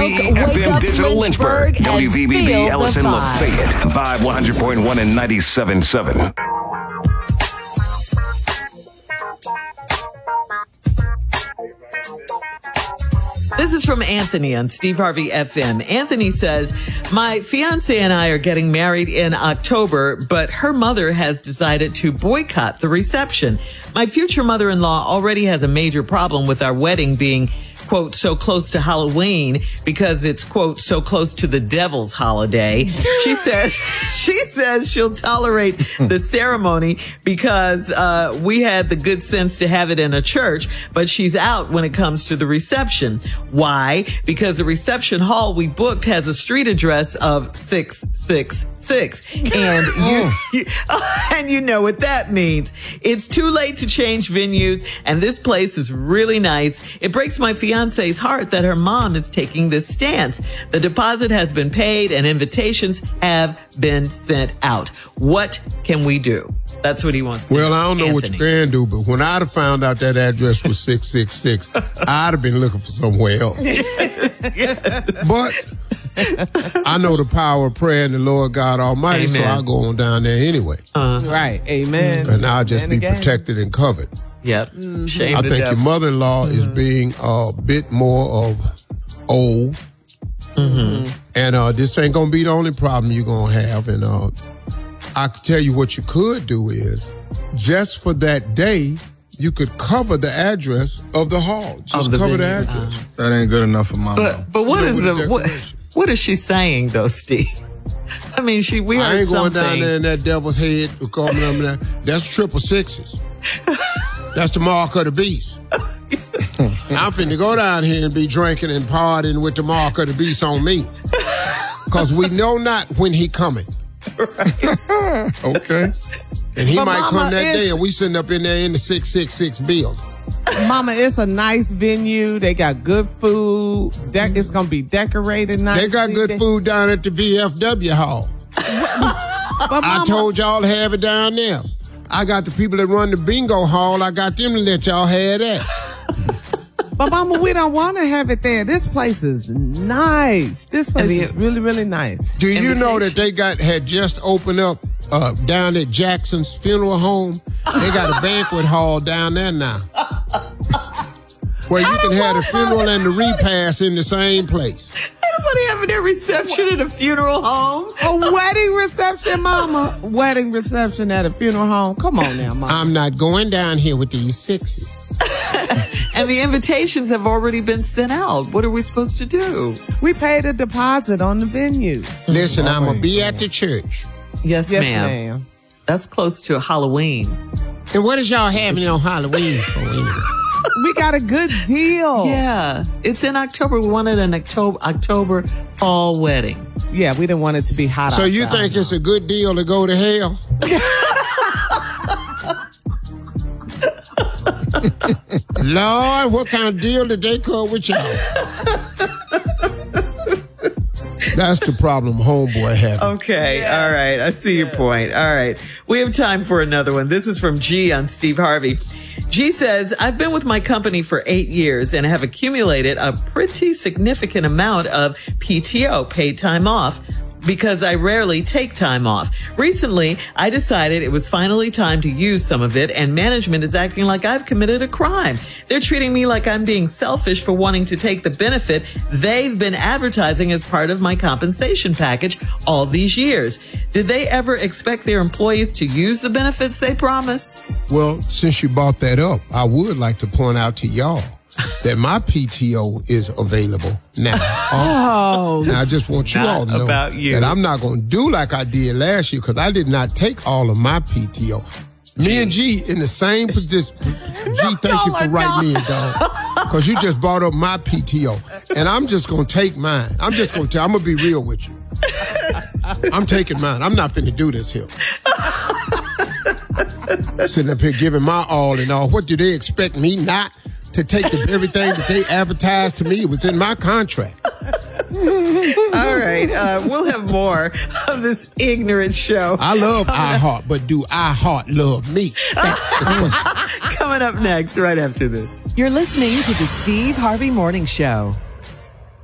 WVBE FM Digital Lynchburg, WVBB Ellison Lafayette, Vibe 100.1 and 97.7. This is from Anthony on Steve Harvey FM. Anthony says, my fiance and I are getting married in October, but her mother has decided to boycott the reception. My future mother-in-law already has a major problem with our wedding being, quote, so close to Halloween because it's, quote, so close to the devil's holiday. She says she'll tolerate the ceremony because we had the good sense to have it in a church, but she's out when it comes to the reception. Why? Because the reception hall we booked has a street address of 666. And and you know what that means. It's too late to change venues, and this place is really nice. It breaks my fiance's heart that her mom is taking this stance. The deposit has been paid and invitations have been sent out. What can we do? That's what he wants to do. Well, I don't know what you can do, but when I'd have found out that address was 666, I'd have been looking for somewhere else. But I know the power of prayer and the Lord God Almighty, so I'll go on down there anyway. Right. Amen. And I'll just be protected and covered. Yep. I think your mother-in-law is being a bit more of old. And this ain't going to be the only problem you're going to have. And I can tell you what you could do is, just for that day, you could cover the address of the hall. Just cover the address. That ain't good enough for my mom. But what is what is she saying though, Steve? I mean, we heard I ain't going something. down there in that devil's head. That's 666. That's the mark of the beast. I'm finna go down here and be drinking and partying with the mark of the beast on me. Because we know not when he cometh. Okay. And he might come that day and we sitting up in there in the 666 building. Mama, it's a nice venue. They got good food. It's going to be decorated nicely. They got good food down at the VFW hall. I told y'all to have it down there. I got the people that run the bingo hall. I got them to let y'all have that. But Mama, we don't want to have it there. This place is nice. This place is really, really nice. Do you know that they had just opened up down at Jackson's funeral home? They got a banquet hall down there now. Where you can have the funeral and the repast in the same place. Everybody having their reception at a funeral home? A wedding reception, Mama. Wedding reception at a funeral home. Come on now, Mama. I'm not going down here with these sixes. And the invitations have already been sent out. What are we supposed to do? We paid a deposit on the venue. Listen, I'm going to be at the church. Yes, ma'am. That's close to Halloween. And what is y'all having on Halloween for anyway? We got a good deal. Yeah. It's in October. We wanted an October fall wedding. Yeah, we didn't want it to be hot So outside. you think it's a good deal to go to hell? Lord, what kind of deal did they come with y'all? That's the problem homeboy had. Okay, all right. I see your point. All right. We have time for another one. This is from G on Steve Harvey. G says, I've been with my company for 8 years and have accumulated a pretty significant amount of PTO, paid time off, because I rarely take time off. Recently, I decided it was finally time to use some of it, and management is acting like I've committed a crime. They're treating me like I'm being selfish for wanting to take the benefit they've been advertising as part of my compensation package all these years. Did they ever expect their employees to use the benefits they promise? Well, since you brought that up, I would like to point out to y'all that my PTO is available now. Oh. Now, I just want you all to know that I'm not going to do like I did last year because I did not take all of my PTO. Me and G in the same position. G, thank you for writing me in, dog. Because you just brought up my PTO. And I'm just going to take mine. I'm going to be real with you. I'm taking mine. I'm not finna do this here. Sitting up here giving my all and all. What do they expect me not to take everything that they advertised to me? It was in my contract. All right. We'll have more of this ignorant show. I love iHeart, but do iHeart love me? That's the question. Coming up next, right after this. You're listening to the Steve Harvey Morning Show.